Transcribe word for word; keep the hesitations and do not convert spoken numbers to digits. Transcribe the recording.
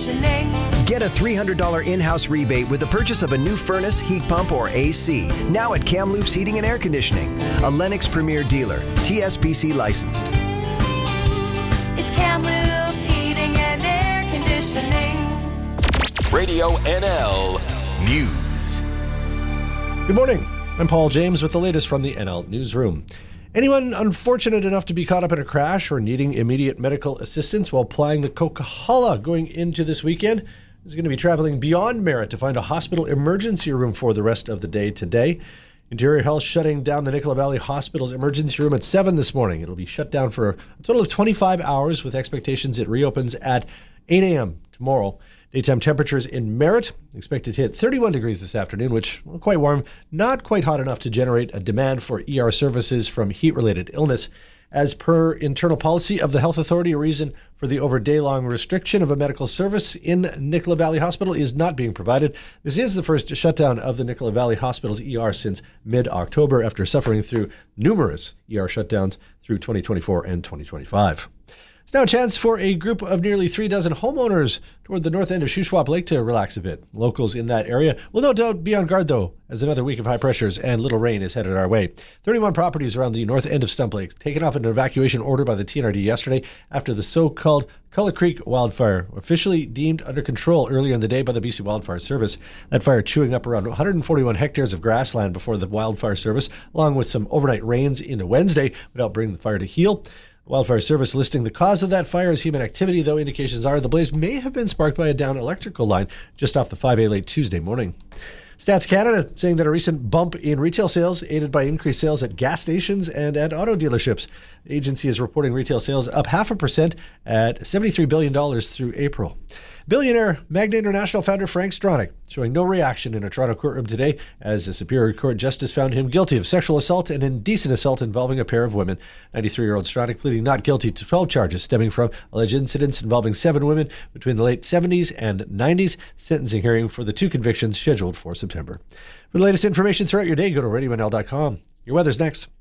conditioning. Get a three hundred dollars in-house rebate with the purchase of a new furnace, heat pump, or A C. Now at Kamloops Heating and Air Conditioning, a Lennox Premier dealer, T S P C licensed. It's Kamloops Heating and Air Conditioning. Radio N L News. Good morning. I'm Paul James with the latest from the N L Newsroom. Anyone unfortunate enough to be caught up in a crash or needing immediate medical assistance while plying the Coquihalla going into this weekend is going to be traveling beyond Merritt to find a hospital emergency room for the rest of the day today. Interior Health shutting down the Nicola Valley Hospital's emergency room at seven this morning. It'll be shut down for a total of twenty-five hours with expectations it reopens at eight a.m. tomorrow. Daytime temperatures in Merritt expected to hit thirty-one degrees this afternoon, which well, quite warm, not quite hot enough to generate a demand for E R services from heat-related illness. As per internal policy of the Health Authority, a reason for the over day-long restriction of a medical service in Nicola Valley Hospital is not being provided. This is the first shutdown of the Nicola Valley Hospital's E R since mid-October after suffering through numerous E R shutdowns through twenty twenty-four and twenty twenty-five. It's now a chance for a group of nearly three dozen homeowners toward the north end of Shuswap Lake to relax a bit. Locals in that area will no doubt be on guard, though, as another week of high pressures and little rain is headed our way. thirty-one properties around the north end of Stump Lake taken off an evacuation order by the T N R D yesterday after the so-called Cullah Creek wildfire, officially deemed under control earlier in the day by the B C Wildfire Service. That fire chewing up around one hundred forty-one hectares of grassland before the Wildfire Service, along with some overnight rains into Wednesday, without bringing the fire to heel. Wildfire Service listing the cause of that fire as human activity, though indications are the blaze may have been sparked by a downed electrical line just off the five A late Tuesday morning. Stats Canada saying that a recent bump in retail sales aided by increased sales at gas stations and at auto dealerships. The agency is reporting retail sales up half a percent at seventy-three billion dollars through April. Billionaire Magna International founder Frank Stronach showing no reaction in a Toronto courtroom today as a Superior Court justice found him guilty of sexual assault and indecent assault involving a pair of women. ninety-three-year-old Stronach pleading not guilty to twelve charges stemming from alleged incidents involving seven women between the late seventies and nineties. Sentencing hearing for the two convictions scheduled for September. For the latest information throughout your day, go to radio n l dot com. Your weather's next.